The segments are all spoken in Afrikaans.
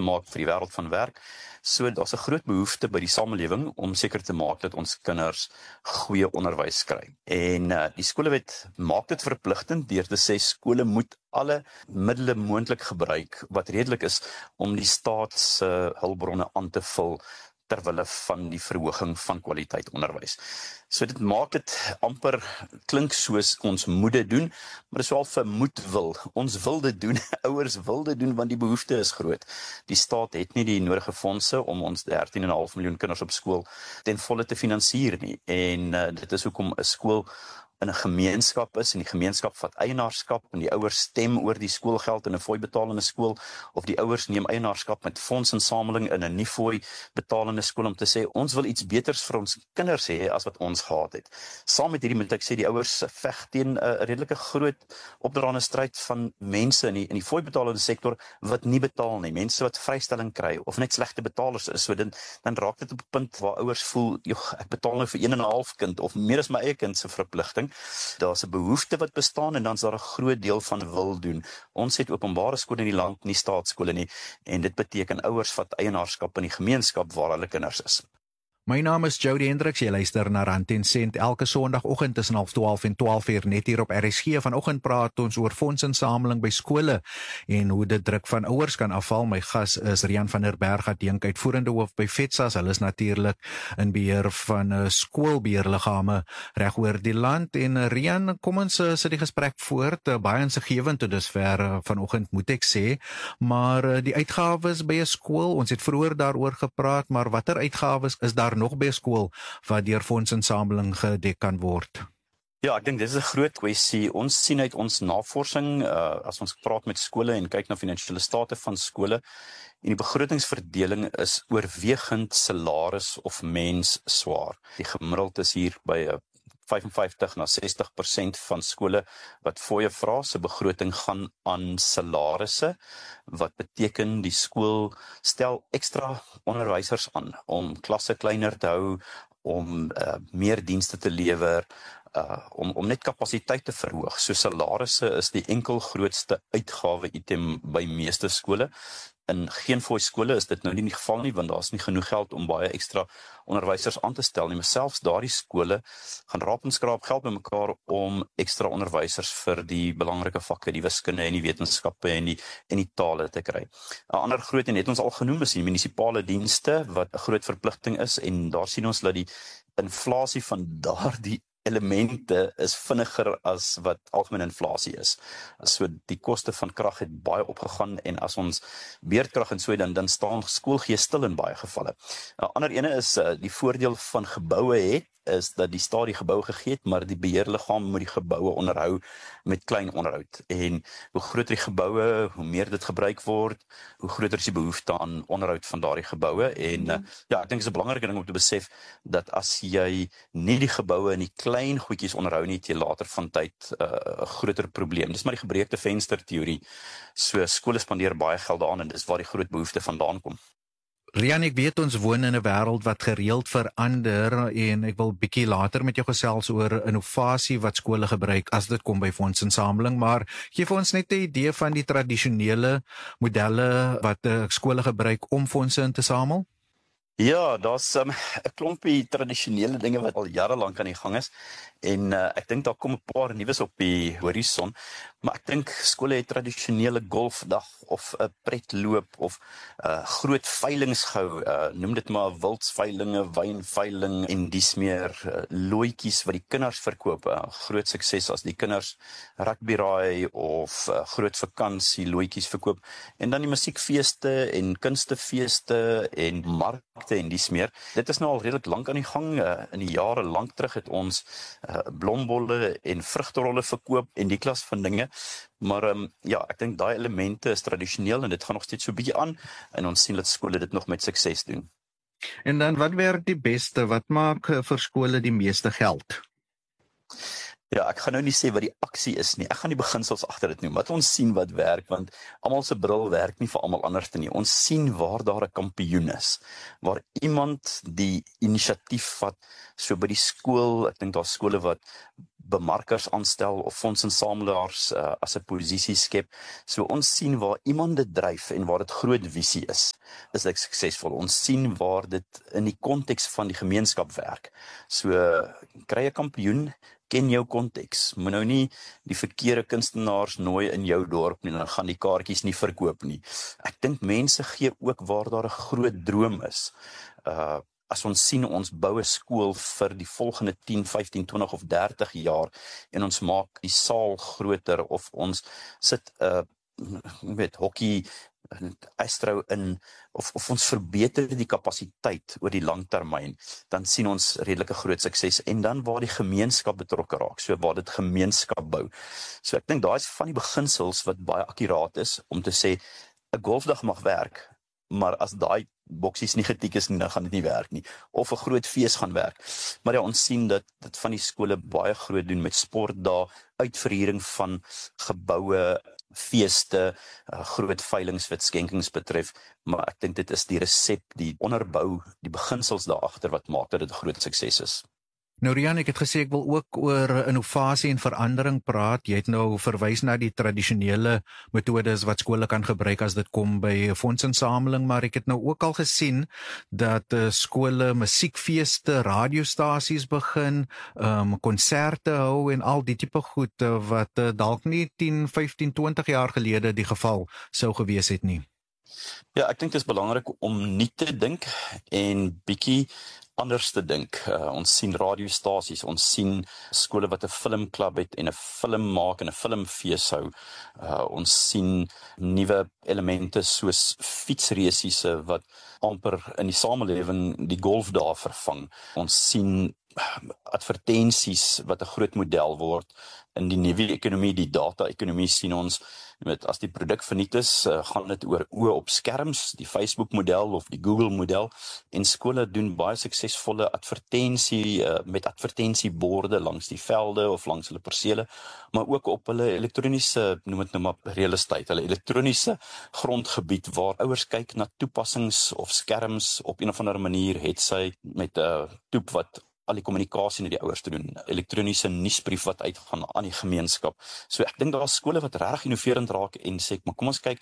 maak vir die wêreld van werk. So daar's 'n groot behoefte by die samelewing om seker te maak dat ons kinders goeie onderwys kry. En die skolewet maak dit verpligtend deur te sê skole moet alle middele moontlik gebruik wat redelik is om die staat se hulpbronne aan te vul terwille van die verhoging van kwaliteit onderwys. So dit maak dit amper klink soos ons moet dit doen, maar dit is wel vir moet wil. Ons wil dit doen, ouers wil dit doen want die behoefte is groot. Die staat het nie die nodige fondse om ons 13,5 miljoen kinders op skool ten volle te finansier nie. En dit is hoekom 'n skool in 'n gemeenskap is en die gemeenskap vat eienaarskap en die ouers stem oor die skoolgeld in 'n fooi betalende skool of die ouers neem eienaarskap met fondsinsameling in 'n nie fooi betalende skool om te sê ons wil iets beters vir ons kinders hê as wat ons gehad het. Saam met hierdie moet ek sê die ouers veg teen 'n redelike groot opdraande stryd van mense in die fooi betalende sektor wat nie betaal nie, mense wat vrystelling kry of net slegte betalers is. So dan raak dit op 'n punt waar ouers voel, "Joh, ek betaal nou vir 1,5 kind of meer as my eie kind se verpligting." Daar's 'n behoefte wat bestaan en dan's daar 'n groot deel van wil doen. Ons het openbare skole in die land, nie staatskole nie, en dit beteken ouers vat eienaarskap in die gemeenskap waar hulle kinders is. My naam is Jody Hendriks, jy luister na Rand en Sent elke Sondagoggend tussen 11:30 en 12:00 net hier op RSG. Vanoggend praat ons oor fondsinsameling by skole en hoe dit druk van ouers kan afval. My gas is Rian van der Berg, adjunk uitvoerende hoof by FETSAS. Hulle is natuurlik in beheer van skoolbeheerliggame reg oor die land. En Rian, kom ons sit die gesprek voort. Baie insiggewend tot dusver vanoggend moet ek sê, maar die uitgawes by 'n skool, ons het vroeër daaroor gepraat, maar watter uitgawes is daar nog by skool wat deur fondsinsameling gedek kan word? Ja, ek dink dis 'n groot kwessie. Ons sien uit ons navorsing, as ons praat met skole en kyk na finansiële state van skole, en die begrotingsverdeling is oorwegend salaris of mens swaar. Die gemiddeld is hier by 55 na 60% van skole wat fooie vra, se begroting gaan aan salarisse, wat beteken die skool stel ekstra onderwysers aan om klasse kleiner te hou, om meer dienste te lewer, om net kapasiteit te verhoog. So salarisse is die enkel grootste uitgawe item by meeste skole. In geen fooi skole is dit nou nie die geval nie, want daar is nie genoeg geld om baie ekstra onderwysers aan te stel nie, maar selfs daardie skole gaan raap en skraap geld bymekaar om ekstra onderwysers vir die belangrike vakke, die wiskunde en die wetenskappe en die tale te kry. 'n ander groot en het ons al genoem is die munisipale dienste, wat 'n groot verpligting is, en daar sien ons dat die inflasie van daardie elemente is vinniger as wat algemene inflasie is. So die koste van krag het baie opgegaan, en as ons beerdkrag en so dan staan skoolgees stil in baie gevalle. 'n ander ene is die voordeel van geboue het, is dat die staat die gebou gegee het, maar die beheerliggaam moet die geboue onderhou met klein onderhoud. En hoe groter die geboue, hoe meer dit gebruik word, hoe groter is die behoefte aan onderhoud van daardie geboue. En ja, ek dink dit is 'n belangrike ding om te besef dat as jy nie die geboue en die klein goedjies onderhou nie, het jy later van tyd 'n groter probleem. Dis maar die gebreekte vensterteorie. So skole spandeer baie geld daaraan en dis waar die groot behoefte vandaan kom. Rian, ek weet ons woon in 'n wêreld wat gereeld verander en ek wil bietjie later met jou gesels oor innovasie wat skole gebruik as dit kom by fondsinsameling, maar gee vir ons net 'n idee van die tradisionele modelle wat skole gebruik om fondse in te samel? Ja, daar's 'n klompie tradisionele dinge wat al jare lank aan die gang is, en ek dink daar kom 'n paar nuus op die horison, maar ek dink skole het tradisionele golfdag of 'n pretloop of groot veilings gehou, noem dit maar wildsveilinge, wynveiling en dies meer, looitjies wat die kinders verkoop, groot sukses as die kinders rugbyraai of groot vakansie looitjies verkoop, en dan die musiekfeeste en kunstefeeste en markte en dies meer. Dit is nou al redelik lank aan die gang. In die jare lank terug het ons blombolle en vrugterolle verkoop en die klas van dinge. Maar ja, ek dink daai elemente is tradisioneel en dit gaan nog steeds so 'n bietjie aan, en ons sien dat skole dit nog met sukses doen. En dan wat werk die beste? Wat maak vir skole die meeste geld? Ja, ek gaan nou nie sê wat die aksie is nie. Ek gaan die beginsels agter dit noem. Wat ons sien wat werk, want almal se bril werk nie vir almal anders nie. Ons sien waar daar 'n kampioen is, waar iemand die inisiatief vat, so by die skool. Ek dink daar's skole wat bemarkers aanstel of fondsinsamelaars as 'n posisie skep. So ons sien waar iemand dit dryf en waar dit groot visie is dit suksesvol. Ons sien waar dit in die konteks van die gemeenskap werk. So kry 'n kampioen, ken jou konteks. Moet nou nie die verkeerde kunstenaars nooi in jou dorp nie, dan gaan die kaartjies nie verkoop nie. Ek dink mense gee ook waar daar 'n groot droom is. As ons sien ons bou 'n skool vir die volgende 10, 15, 20 of 30 jaar en ons maak die saal groter of ons sit hokkie Astro in of ons verbeter die kapasiteit oor die langtermyn, dan sien ons redelike groot sukses en dan waar die gemeenskap betrokke raak, so waar dit gemeenskap bou. So ek dink daai is van die beginsels wat baie akkuraat is om te sê 'n golfdag mag werk, maar as daai boksies nie getik is nie, dan gaan dit nie werk nie. Of 'n groot fees gaan werk. Maar ja, ons sien dat dit van die skole baie groot doen met sportdae, uitverhuuring van geboue, feeste, groot veilings wat skenkings betref, maar ek dink dit is die resep, die onderbou, die beginsels daar agter wat maak dat dit 'n groot sukses is. Nou Rian, ek het gesê ek wil ook oor innovasie en verandering praat. Jy het nou verwys na die tradisionele metodes wat skole kan gebruik as dit kom by fondsinsameling, maar ek het nou ook al gesien dat skole musiekfeeste, radiostasies begin, konserte hou en al die tipe goed wat dalk nie 10, 15, 20 jaar gelede die geval sou gewees het nie. Ja, ek dink dit is belangrik om nie te dink en bietjie anders te dink. Ons sien radiostasies, ons sien skole wat 'n filmklub het en 'n film maak en 'n filmfees hou. Ons sien nuwe elemente soos fietsresiese wat amper in die samelewing die golfdae vervang. Ons sien advertensies wat 'n groot model word in die nuwe ekonomie, die data-ekonomie sien ons met as die produk verniet is, gaan dit oor oë op skerms, die Facebook model of die Google model en skole doen baie suksesvolle advertensie met advertensieborde langs die velde of langs hulle persele, maar ook op hulle elektroniese, noem dit nou maar real estate, hulle elektroniese grondgebied waar ouers kyk na toepassings of skerms op een of ander manier, het sy met 'n toep wat al die kommunikasie met die ouers te doen, elektroniese nuusbrief wat uitgaan aan die gemeenskap. So ek dink daar is skole wat regtig innoverend raak en sê, maar kom ons kyk,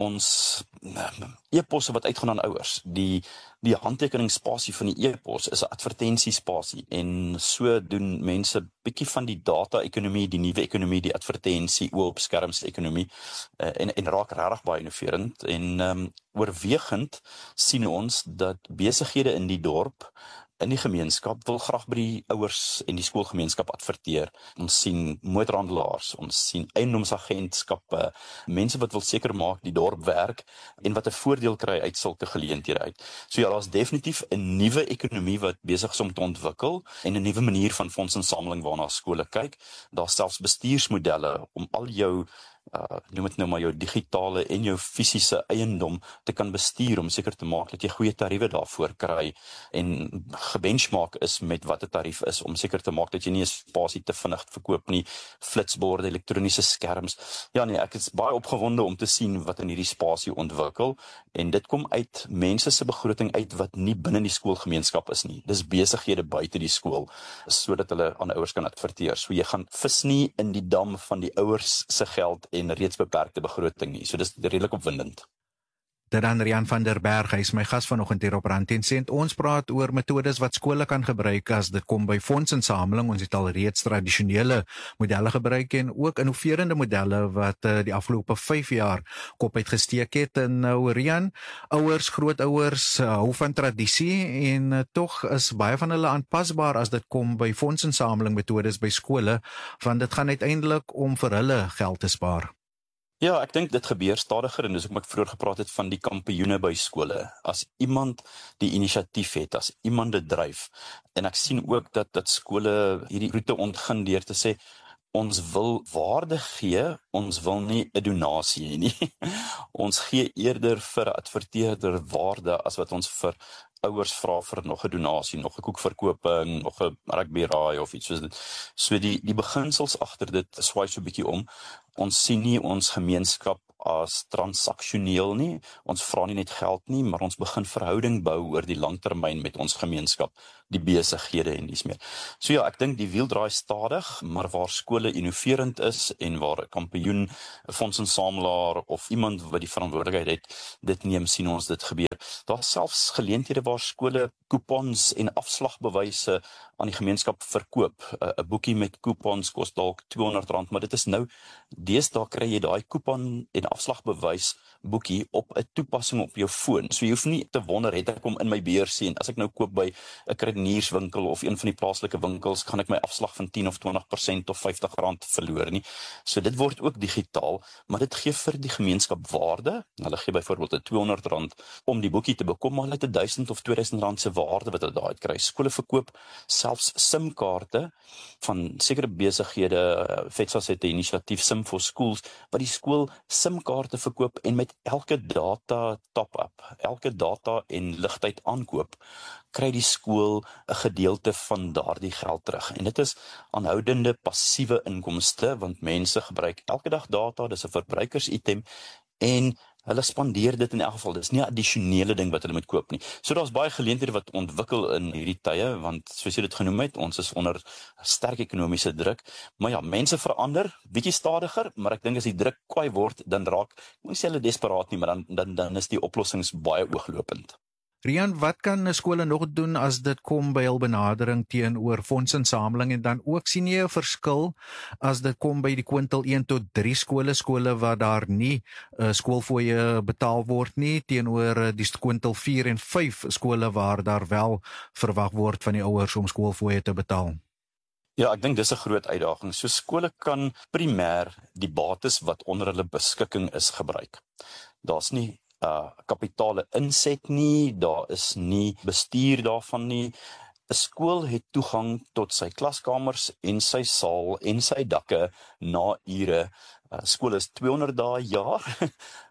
ons e-posse wat uitgaan aan ouers, die handtekeningsspasie van die e-pos is 'n advertensiespasie en so doen mense bietjie van die data-ekonomie, die nuwe ekonomie, die advertensie, oop skerms ekonomie en raak regtig baie innoverend en oorwegend sien ons dat besighede in die dorp in die gemeenskap wil graag by die ouers en die skoolgemeenskap adverteer. Ons sien motorhandelaars, ons sien eiendomsagentskappe, mense wat wil seker maak die dorp werk en wat 'n voordeel kry uit sulke geleenthede uit. So ja, daar's definitief 'n nuwe ekonomie wat besig is om te ontwikkel en 'n nuwe manier van fondsinsameling waarna skole kyk. Daar's selfs bestuursmodelle om al jou noem dit nou maar jou digitale en jou fisiese eiendom te kan bestuur om seker te maak dat jy goeie tariewe daarvoor kry en gebenchmark is met wat 'n tarief is om seker te maak dat jy nie 'n spasie te vinnig verkoop nie, flitsborde, elektroniese skerms. Ja nee, ek is baie opgewonde om te sien wat in hierdie spasie ontwikkel en dit kom uit mense se begroting uit wat nie binne die skoolgemeenskap is nie. Dis besighede buite die skool sodat hulle aan ouers kan adverteer. So jy gaan vis nie in die dam van die ouers se geld en reeds beperkte begroting nie. So dis redelik opwindend. Dit dan Rian van der Berg, hy is my gas vanoggend hier op Rand en Sent. Ons praat oor metodes wat skole kan gebruik as dit kom by fondsinsameling. Ons het al reeds tradisionele modelle gebruik en ook innoverende modelle wat die afgelope 5 jaar kop uitgesteek het. En nou Rian, ouers, grootouers hou van tradisie en tog is baie van hulle aanpasbaar as dit kom by fondsinsameling metodes by skole, want dit gaan uiteindelik om vir hulle geld te spaar. Ja, ek dink dit gebeur stadiger en dis ook wat ek vroeër gepraat het van die kampioene by skole. As iemand die inisiatief het, as iemand dit dryf en ek sien ook dat skole hierdie roete ontgin deur te sê ons wil waarde gee, ons wil nie 'n donasie hê nie. Ons gee eerder vir 'n adverteerder waarde as wat ons vir ouers vra vir nog 'n donasie, nog 'n koekverkoping, nog 'n rugbyraai of iets soos dit. So die beginsels agter dit swaai so 'n bietjie om. Ons sien nie ons gemeenskap as transaksioneel nie. Ons vra nie net geld nie, maar ons begin verhouding bou oor die langtermyn met ons gemeenskap, die besighede en dies meer. So ja, ek dink die wiel draai stadig, maar waar skole innoverend is en waar 'n kampioen, 'n fondsinsamelaar of iemand wat die verantwoordelikheid het, dit neem, sien ons dit gebeur. Daar is selfs geleenthede waar skole coupons en afslagbewyse aan die gemeenskap verkoop. 'n Boekie met coupons kos dalk R200, maar dit is nou, deesdae kry jy daai coupon en afslagbewys boekie op 'n toepassing op jou foon. So jy hoef nie te wonder, het ek hom in my beursie en as ek nou koop by 'n kruidenierswinkel of een van die plaaslike winkels, gaan ek my afslag van 10 of 20% of R50 verloor nie. So dit word ook digitaal, maar dit gee vir die gemeenskap waarde. Hulle gee byvoorbeeld R200 om die boekie te bekom, maar hulle het R1000 of R2000 se waarde wat hulle daai kry. Skole verkoop selfs SIM-kaarte van sekere besighede. FETSAS het 'n inisiatief SIM for Schools, wat die skool SIM-kaarte verkoop en met elke data top-up, elke data en ligtyd aankoop, kry die skool 'n gedeelte van daardie geld terug. En dit is aanhoudende passiewe inkomste, want mense gebruik elke dag data, dis 'n verbruikersitem, en hulle spandeer dit in elk geval. Dis nie 'n addisionele ding wat hulle moet koop nie. So daar's baie geleenthede wat ontwikkel in hierdie tye, want soos jy dit genoem het, ons is onder sterk ekonomiese druk. Maar ja, mense verander, bietjie stadiger, maar ek dink as die druk kwaai word, dan raak, ek moet sê hulle desperaat nie, maar dan is die oplossings baie ooglopend. Rian, wat kan skole nog doen as dit kom by hul benadering teenoor fondsinsameling, en dan ook sien jy 'n verskil as dit kom by die kwintil 1 tot 3 skole waar daar nie skoolfooie betaal word nie, teenoor die kwintil 4 en 5 skole waar daar wel verwag word van die ouers om skoolfooie te betaal? Ja, ek dink dis 'n groot uitdaging. So skole kan primêr die bates wat onder hulle beskikking is gebruik. Daar's nie kapitale inset nie, daar is nie bestuur daarvan nie. 'n Skool het toegang tot sy klaskamers en sy saal en sy dakke na ure. Skool is 200 dae 'n jaar,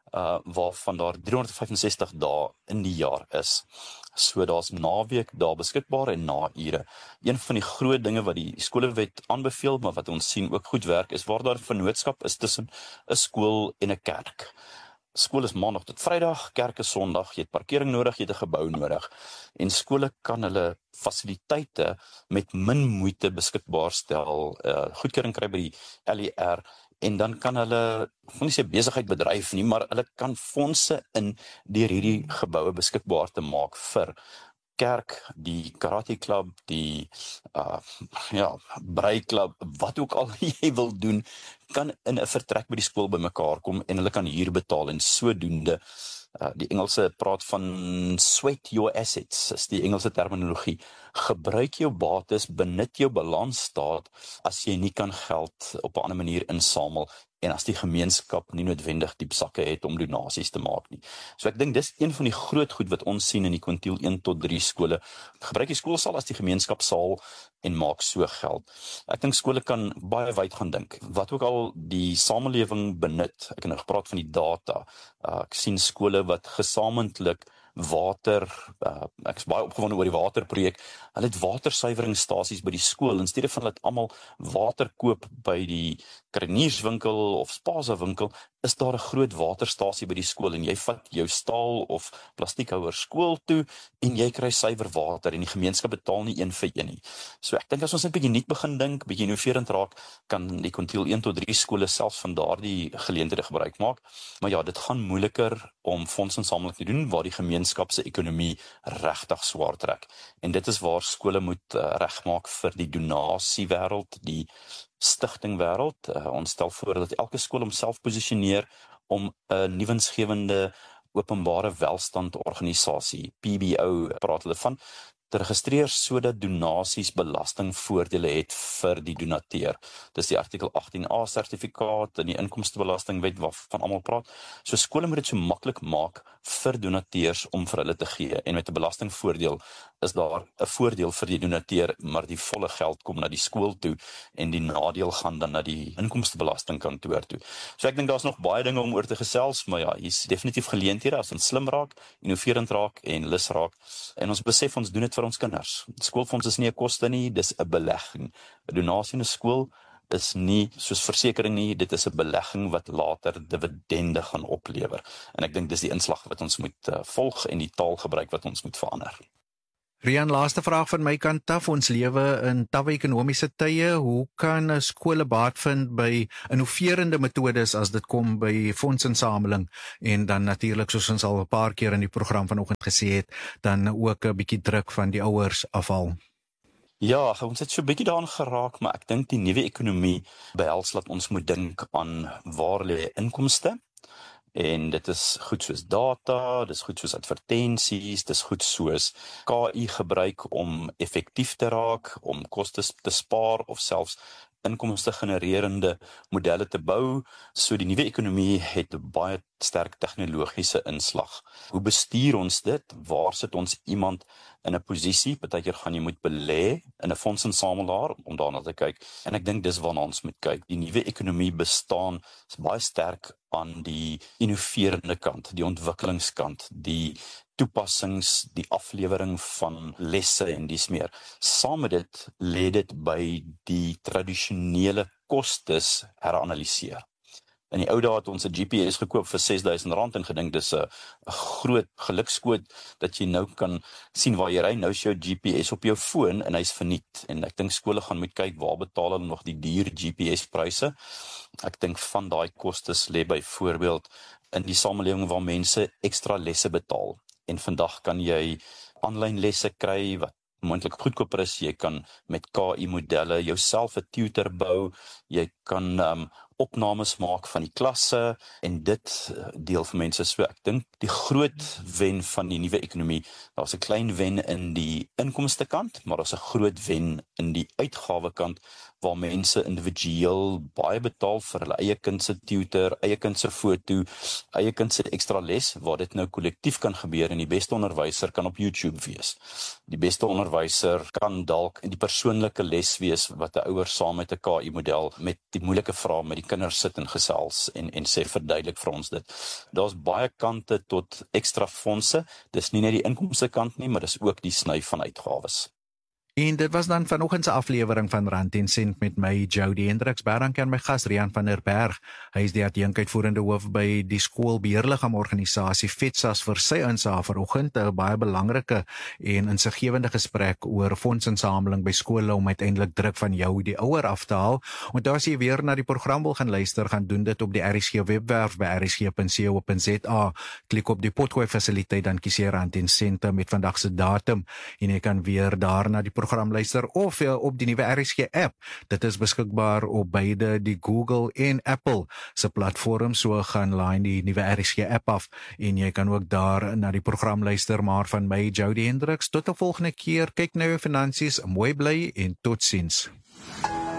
waarvan daar 365 dae in die jaar is. So daar's naweek daar beskikbaar en na ure. Een van die groot dinge wat die skolewet aanbeveel, maar wat ons sien ook goed werk, is waar daar 'n vennootskap is tussen 'n skool en 'n kerk. Skool is maandag tot Vrydag, kerk is Sondag, jy het parkering nodig, jy het 'n gebou nodig. En skole kan hulle fasiliteite met min moeite beskikbaar stel, goedkeuring kry by die LER, en dan kan hulle, ek wil nie sê besigheid bedryf nie, maar hulle kan fondse in deur hierdie geboue beskikbaar te maak vir kerk, die karate klub, die breiklub, wat ook al jy wil doen, kan in 'n vertrek by die skool bymekaar kom en hulle kan huur betaal en sodoende. Die Engelse praat van sweat your assets, is die Engelse terminologie. Gebruik jou bates, benut jou balansstaat as jy nie kan geld op 'n ander manier insamel en as die gemeenskap nie noodwendig diep sakke het om donasies te maak nie. So ek dink dis een van die groot goed wat ons sien in die kwintiel 1 tot 3 skole. Gebruik die skoolsaal as die gemeenskapsaal en maak so geld. Ek dink skole kan baie wyd gaan dink. Wat ook al die samelewing benut, ek het nou gepraat van die data. Ek sien skole wat gesamentlik water, ek is baie opgewonde oor die waterprojek. Hulle het watersuiweringsstasies by die skool, in steede van dat almal water koop by die kruidenierswinkel of spaza winkel, is daar 'n groot waterstasie by die skool en jy vat jou staal of plastiekhouer skool toe en jy kry suiwer water en die gemeenskap betaal nie 1 vir 1 nie. So ek dink as ons net 'n bietjie nuut begin dink, bietjie innoverend raak, kan die kwintiel 1 tot 3 skole selfs van daardie geleenthede gebruik maak. Maar ja, dit gaan moeiliker om fondsinsameling te doen waar die gemeenskap se ekonomie regtig swaar trek. En dit is waar skole moet regmaak vir die donasiewêreld, die stigting wêreld. Ons stel voor dat elke skool homself posisioneer om 'n nuwensgewende openbare welstandorganisasie, PBO praat hulle van, te registreer sodat donasies belastingvoordele het vir die donateur. Dis die artikel 18A sertifikaat in die inkomstebelastingwet waarvan almal praat. So skole moet dit so maklik maak vir donateurs om vir hulle te gee en met 'n belastingvoordeel is daar 'n voordeel vir die donateur, maar die volle geld kom na die skool toe en die nadeel gaan dan na die inkomstebelastingkantoor toe. So ek dink daar's nog baie dinge om oor te gesels, maar ja, hier's definitief geleenthede as ons slim raak, innoverend raak en lus raak en ons besef ons doen dit vir ons kinders. Skoolfonds is nie 'n koste nie, dis 'n belegging. 'n Donasie in 'n skool is nie soos versekering nie, dit is 'n belegging wat later dividende gaan oplewer. En ek dink dis die inslag wat ons moet volg en die taalgebruik wat ons moet verander. Rian, laaste vraag van my kant af. Ons lewe in tawwe ekonomiese tye. Hoe kan skole baat vind by innoverende metodes as dit kom by fondsinsameling en dan natuurlik, soos ons al 'n paar keer in die program vanoggend gesê het, dan ook 'n bietjie druk van die ouers afhaal? Ja, ons het so 'n bietjie daaraan geraak, maar ek dink die nuwe ekonomie behels dat ons moet dink aan waar lê inkomste. En dit is goed soos data, dit is goed soos advertensies, dit is goed soos KI gebruik om effektief te raak, om kostes te spaar of selfs inkomste genererende modelle te bou. So die nuwe ekonomie het 'n baie sterk tegnologiese inslag. Hoe bestuur ons dit? Waar sit ons iemand in 'n posisie? Partykeer gaan jy moet belê in 'n fondsinsamelaar om daarna te kyk. En ek dink dis waarna ons moet kyk. Die nuwe ekonomie bestaan is baie sterk aan die innoverende kant, die ontwikkelingskant, die toepassings, die aflewering van lesse en dis meer. Saam met dit lê dit by die tradisionele kostes heranaliseer. In die ou dae het ons 'n GPS gekoop vir R6,000 en gedink dis 'n groot gelukskoot dat jy nou kan sien waar jy ry. Nou is jou GPS op jou foon en hy's verniet. En ek dink skole gaan moet kyk waar betaal hulle nog die duur GPS-pryse. Ek dink van daai kostes lê byvoorbeeld in die samelewing waar mense ekstra lesse betaal. En vandag kan jy aanlyn lesse kry wat moontlik goedkoper is. Jy kan met KI-modelle jouself 'n tutor bou. Jy kan opnames maak van die klasse en dit deel vir mense. So ek dink die groot wen van die nuwe ekonomie, daar's 'n klein wen in die inkomste kant, maar daar's 'n groot wen in die uitgawe kant waar mense individueel baie betaal vir hulle eie kind se tutor, eie kind se foto, eie kind se ekstra les, waar dit nou kollektief kan gebeur en die beste onderwyser kan op YouTube wees. Die beste onderwyser kan dalk in die persoonlike les wees wat 'n ouer saam met 'n KI-model met die moeilike vrae met die kinders sit en gesels en sê verduidelik vir ons dit. Daar's baie kante tot ekstra fondse. Dis nie net die inkomste kant nie, maar dis ook die sny van uitgawes. En dit was dan vanoggend se aflewering van Rand en Sent met my Jody Hendriks. Baie dankie aan my gas Rian van der Berg. Hy is die adjunkuitvoerende hoof by die skoolbeheerliggaamorganisasie FETSAS vir sy insaag vanoggend. 'n Baie belangrike en insiggewende gesprek oor fondsinsameling by skole om uiteindelik druk van jou die ouer af te haal. Onthou as jy weer na die program wil gaan luister, gaan doen dit op die RSG webwerf by rsg.co.za. Klik op die potgooi fasiliteit, dan kies jy Rand en Sent met vandag se datum en jy kan weer daar na die program luister of op die nuwe RSG app. Dit is beskikbaar op beide die Google en Apple se platforms. So gaan laai die nuwe RSG app af en jy kan ook daar na die program luister. Maar van my Jody Hendriks, tot 'n volgende keer. Kyk na jou finansies, mooi bly en totsiens.